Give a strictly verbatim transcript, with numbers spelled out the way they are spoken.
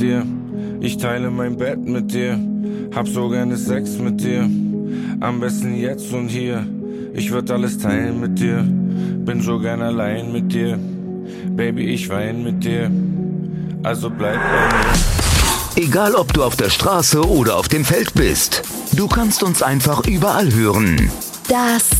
dir. Ich teile mein Bett mit dir, hab so gerne Sex mit dir. Am besten jetzt und hier, ich würd alles teilen mit dir. Bin so gern allein mit dir, Baby, ich wein mit dir. Also bleib bei mir. Egal ob du auf der Straße oder auf dem Feld bist, du kannst uns einfach überall hören. Das